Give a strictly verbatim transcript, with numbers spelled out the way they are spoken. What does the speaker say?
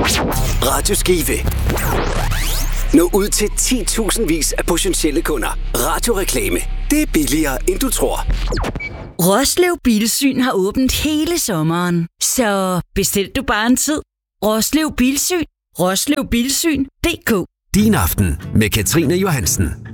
Radio Skive. Nå ud til ti tusind vis af potentielle kunder. Radioreklame. Det er billigere, end du tror. Roslev Bilsyn har åbent hele sommeren. Så bestil du bare en tid. Roslev Bilsyn. Roslev Bilsyn punktum d k. Din aften med Katrine Johansen.